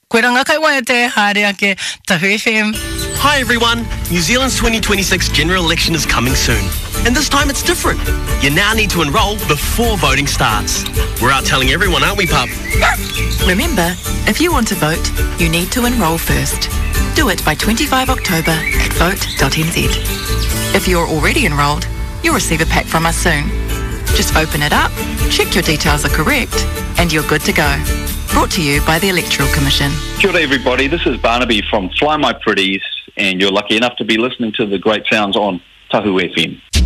Koe ranga kai wai te haere ake Tahu FM. Hi everyone, New Zealand's 2026 general election is coming soon. And this time it's different. You now need to enrol before voting starts. We're out telling everyone, aren't we, pup? Remember, if you want to vote, you need to enrol first. Do it by 25 October at vote.nz. If you're already enrolled, you'll receive a pack from us soon. Just open it up, check your details are correct, and you're good to go. Brought to you by the Electoral Commission. Kia ora everybody, this is Barnaby from Fly My Pretties, and you're lucky enough to be listening to the great sounds on Tahu FM.